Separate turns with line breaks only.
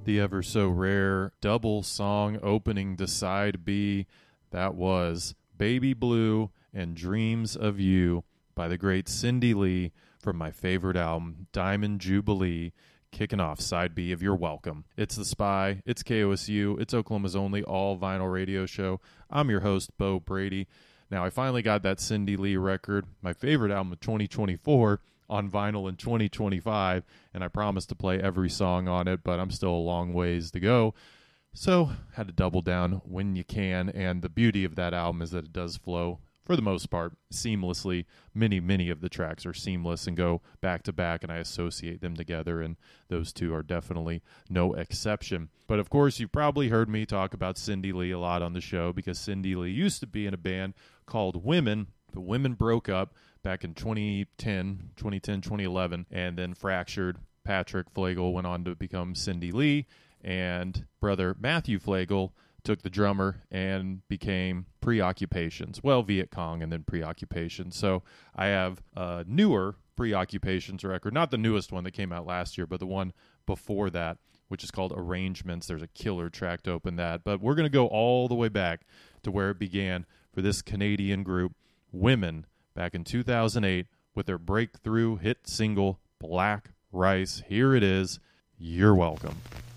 The ever so rare double song opening to side B. That was Baby Blue and Dreams of You by the great Cindy Lee from my favorite album, Diamond Jubilee, kicking off side B of You're Welcome. It's The Spy, it's KOSU, it's Oklahoma's only all-vinyl radio show. I'm your host, Bo Brady. Now, I finally got that Cindy Lee record, my favorite album of 2024, on vinyl in 2025, and I promised to play every song on it, but I'm still a long ways to go. So, had to double down when you can, and the beauty of that album is that it does flow, for the most part, seamlessly. Many of the tracks are seamless and go back to back, and I associate them together, and those two are definitely no exception. But of course, you've probably heard me talk about Cindy Lee a lot on the show, because Cindy Lee used to be in a band called Women. The Women broke up back in 2011, and then fractured. Patrick Flegel went on to become Cindy Lee, and brother Matthew Flegel took the drummer and became Preoccupations. Well, Viet Cong and then Preoccupations. So I have a newer Preoccupations record, not the newest one that came out last year, but the one before that, which is called Arrangements. There's a killer track to open that. But we're going to go all the way back to where it began for this Canadian group, Women, back in 2008 with their breakthrough hit single, Black Rice. Here it is. You're Welcome.